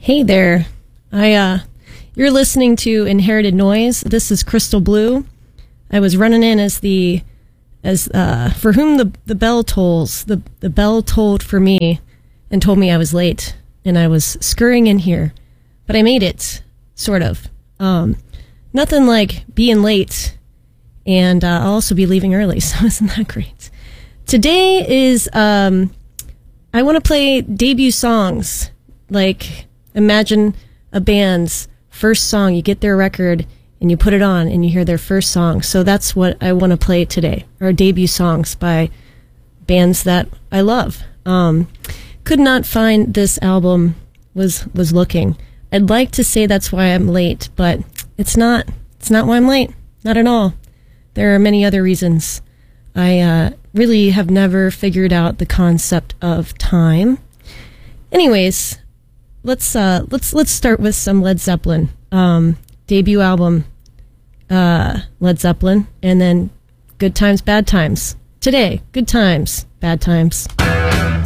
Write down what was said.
Hey there. You're listening to Inherited Noise. This is Crystal Blue. I was running in as for whom the bell tolls. The bell tolled for me and told me I was late, and I was scurrying in here, but I made it, sort of. Nothing like being late, and I'll also be leaving early, so isn't that great? Today is I want to play debut songs. Like, imagine a band's first song. You get their record and you put it on and you hear their first song. So that's what I want to play today, or debut songs by bands that I love. Could not find this album, was looking. I'd like to say that's why I'm late, but it's not why I'm late. Not at all. There are many other reasons. I really have never figured out the concept of time. Anyways, let's start with some Led Zeppelin. Debut album, Led Zeppelin, and then Good Times, Bad Times. Today, Good Times, Bad Times.